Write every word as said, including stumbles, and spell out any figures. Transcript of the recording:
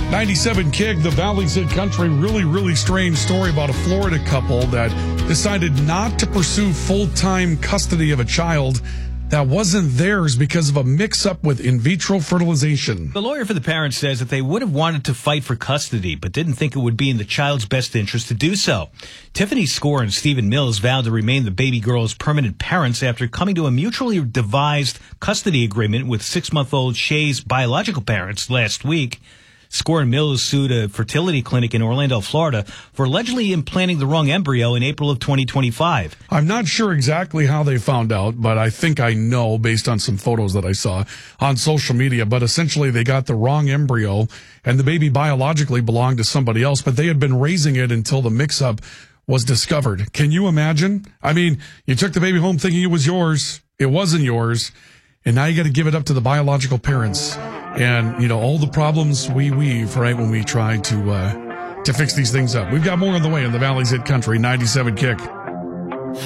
ninety-seven Kick, the Valley's Hit Country. Really, really strange story about a Florida couple that decided not to pursue full-time custody of a child that wasn't theirs because of a mix-up with in vitro fertilization. The lawyer for the parents says that they would have wanted to fight for custody, but didn't think it would be in the child's best interest to do so. Tiffany Score and Stephen Mills vowed to remain the baby girl's permanent parents after coming to a mutually devised custody agreement with six-month-old Shay's biological parents last week. Score and Mills sued a fertility clinic in Orlando, Florida, for allegedly implanting the wrong embryo in April of twenty twenty-five. I'm not sure exactly how they found out, but I think I know based on some photos that I saw on social media. But essentially, they got the wrong embryo, and the baby biologically belonged to somebody else, but they had been raising it until the mix-up was discovered. Can you imagine? I mean, you took the baby home thinking it was yours. It wasn't yours. And now you got to give it up to the biological parents. And, you know, all the problems we weave, right, when we try to uh, to fix these things up. We've got more on the way in the Valley's Hit Country, ninety-seven Kick.